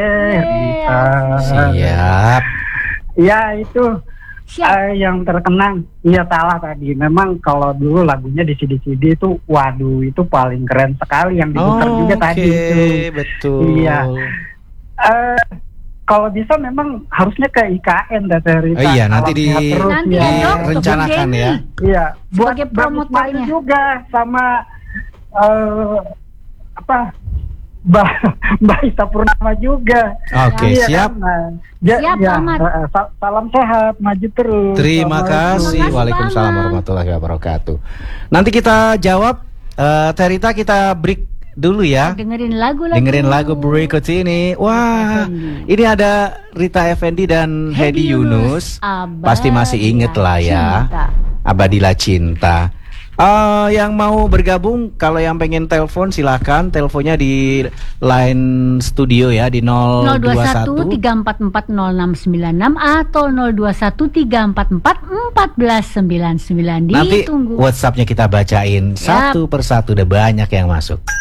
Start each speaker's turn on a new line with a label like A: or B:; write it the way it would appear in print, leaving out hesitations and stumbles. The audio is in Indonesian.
A: Rita.
B: Siap.
A: Ya itu yang terkenang. Iya salah tadi. Memang kalau dulu lagunya di CD-CD itu, waduh itu paling keren sekali yang diputar juga tadi itu.
B: Betul.
A: Iya. Kalau bisa memang harusnya ke IKN dah Rita.
B: Oh iya, nanti
C: Nanti
A: ya.
C: ya, Dok,
B: direncanakan
C: Bung
B: ya.
C: Denny.
A: Iya, buat
C: Sebagai promotornya
A: juga sama Mbak Ita Purnama juga.
B: Oke,
A: Iya,
B: siap.
A: kan?
C: Siap, Pak Ahmad.
A: Salam sehat, maju terus.
B: Terima
A: Assalamualaikum.
B: kasih. Waalaikumsalam warahmatullahi wabarakatuh. Nanti kita jawab. Terita, kita break dulu ya.
C: Dengerin lagu.
B: Dengerin lagu berikut ini. Wah, ini ada Rita Effendy dan Hedi Yunus. Pasti masih inget lah ya. Abadilah Cinta. Yang mau bergabung, kalau yang pengen telepon silahkan. Teleponnya di line studio ya, di
C: 021 344 0696 atau 021 344 1499.
B: Nanti
C: Ditunggu.
B: WhatsAppnya kita bacain satu persatu, udah banyak yang masuk.